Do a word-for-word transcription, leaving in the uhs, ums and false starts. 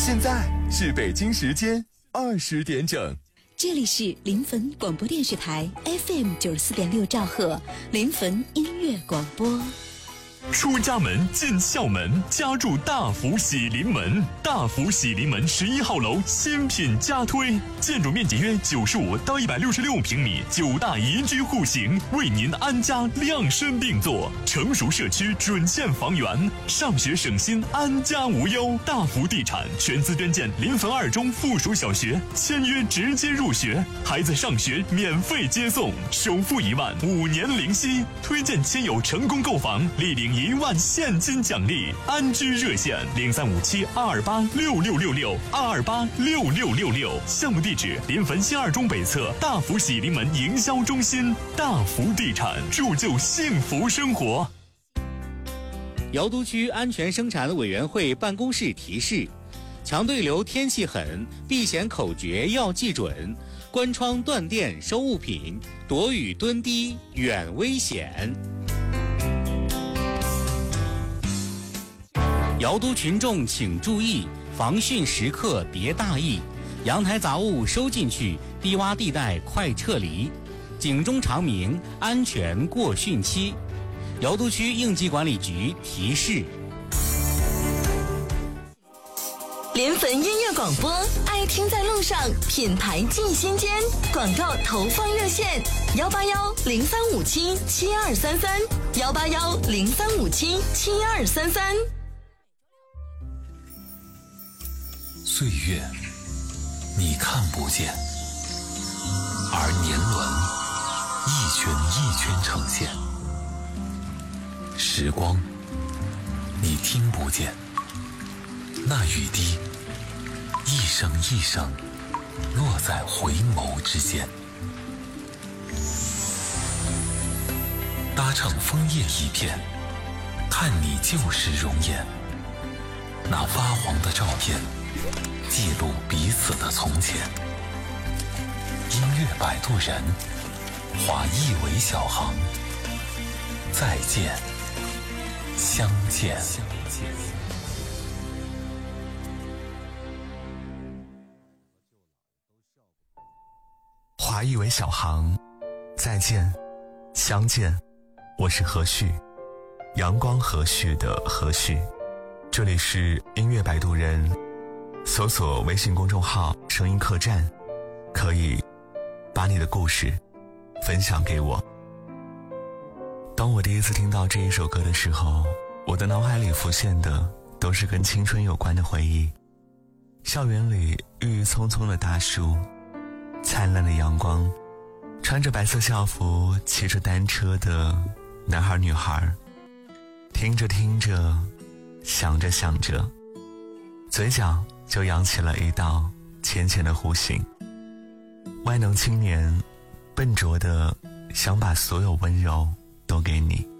现在是北京时间二十点整。 这里是临汾广播电视台 F M 九十四点六兆赫临汾音乐广播。 出家门进校门，家住大福喜临门。大福喜临门十一号楼新品加推，建筑面积约九十五到一百六十六平米，九大宜居户型，为您安家量身定做。成熟社区准现房源，上学省心，安家无忧。大福地产全资捐建临汾二中附属小学，签约直接入学，孩子上学免费接送，首付一万，五年零息。推荐亲友成功购房，立领一万现金奖励。安居热线零三五七二二八六六六六二二八六六六六。项目地址临汾新二中北侧大福喜临门营销中心。大福地产，铸就幸福生活。 瑶都区安全生产委员会办公室提示：强对流天气狠，避险口诀要记准。关窗断电收物品，躲雨蹲低远危险。瑶都群众请注意，防汛时刻别大意，阳台杂物收进去，低洼地带快撤离。警钟长鸣，安全过汛期。瑶都区应急管理局提示。 临汾音乐广播，爱听在路上，品牌进心间。广告投放热线：幺八幺零三五七七二三三，幺八幺零三五七七二三三。 岁月你看不见，而年轮一圈一圈呈现。时光你听不见，那雨滴一声一声落在回眸之间。搭乘枫叶一片，看你旧时容颜。那发黄的照片记录彼此的从前。音乐摆渡人，化一为小行。再见，相见。 华裔为小行，再见，相见。我是何旭，阳光和煦的何旭。这里是音乐摆渡人，搜索微信公众号声音客栈，可以把你的故事分享给我。当我第一次听到这一首歌的时候，我的脑海里浮现的都是跟青春有关的回忆。校园里郁郁葱葱的大树，灿烂的阳光，穿着白色校服骑着单车的男孩女孩，听着听着，想着想着，嘴角就扬起了一道浅浅的弧形。歪能青年笨拙的想把所有温柔都给你。